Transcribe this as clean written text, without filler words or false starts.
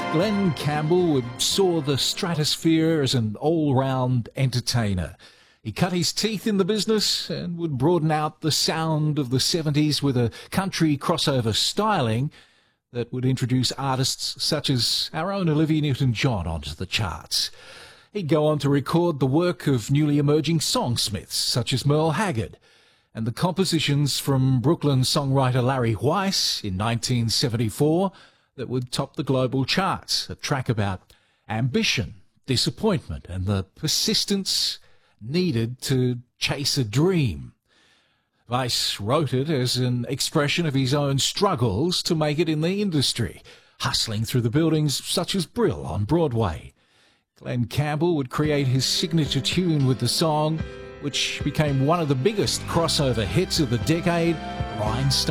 Glenn Campbell would soar the stratosphere as an all-round entertainer. He cut his teeth in the business and would broaden out the sound of the 70s with a country crossover styling that would introduce artists such as our own Olivia Newton-John onto the charts. He'd go on to record the work of newly emerging songsmiths such as Merle Haggard, and the compositions from Brooklyn songwriter Larry Weiss in 1974 that would top the global charts, a track about ambition, disappointment, and the persistence needed to chase a dream. Weiss wrote it as an expression of his own struggles to make it in the industry, hustling through the buildings such as Brill on Broadway. Glenn Campbell would create his signature tune with the song, which became one of the biggest crossover hits of the decade, Rhinestone.